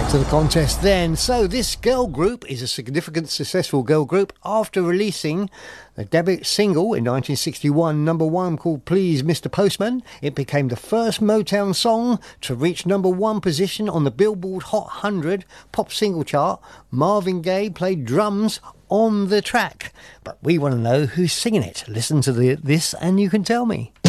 Back to the contest then. So this girl group is a significant, successful girl group after releasing a debut single in 1961, number one, called Please Mr. Postman. It became the first Motown song to reach number one position on the Billboard Hot 100 pop single chart. Marvin Gaye played drums on the track. But we want to know who's singing it. Listen to this and you can tell me.